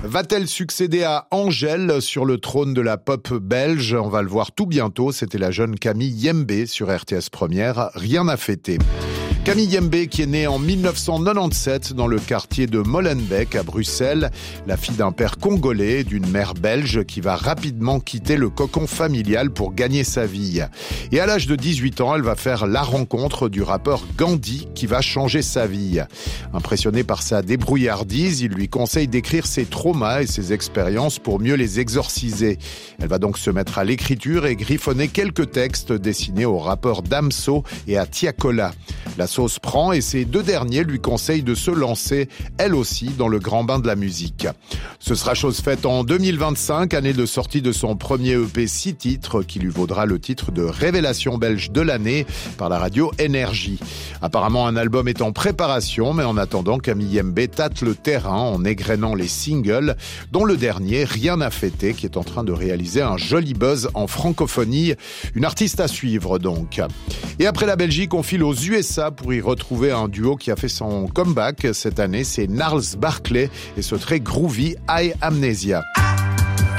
Va-t-elle succéder à Angèle sur le trône de la pop belge? On va le voir tout bientôt. C'était la jeune Camille Yembe sur RTS Première. Rien à fêter. Camille Yembe, qui est née en 1997 dans le quartier de Molenbeek à Bruxelles, la fille d'un père congolais et d'une mère belge qui va rapidement quitter le cocon familial pour gagner sa vie. Et à l'âge de 18 ans, elle va faire la rencontre du rappeur Gandhi qui va changer sa vie. Impressionné par sa débrouillardise, il lui conseille d'écrire ses traumas et ses expériences pour mieux les exorciser. Elle va donc se mettre à l'écriture et griffonner quelques textes destinés aux rappeurs Damso et à Tiakola. La sauce prend et ces deux derniers lui conseillent de se lancer, elle aussi, dans le grand bain de la musique. Ce sera chose faite en 2025, année de sortie de son premier EP 6 titres, qui lui vaudra le titre de révélation belge de l'année par la radio Énergie. Apparemment, un album est en préparation, mais en attendant, Camille Yembe tâte le terrain en égrenant les singles, dont le dernier, Rien à fêter, qui est en train de réaliser un joli buzz en francophonie. Une artiste à suivre donc. Et après la Belgique, on file aux USA pour y retrouver un duo qui a fait son comeback cette année, c'est Gnarls Barkley et ce très groovy High Amnesia.